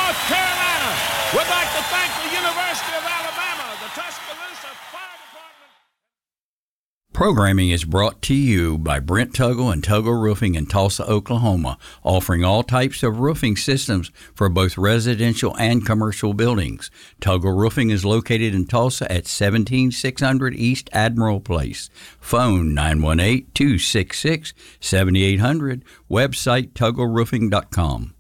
North Carolina. We'd like to thank the University of Alabama, the Tuscaloosa Fire Department. Programming is brought to you by Brent Tuggle and Tuggle Roofing in Tulsa, Oklahoma, offering all types of roofing systems for both residential and commercial buildings. Tuggle Roofing is located in Tulsa at 17600 East Admiral Place. Phone 918-266-7800. Website tuggleroofing.com.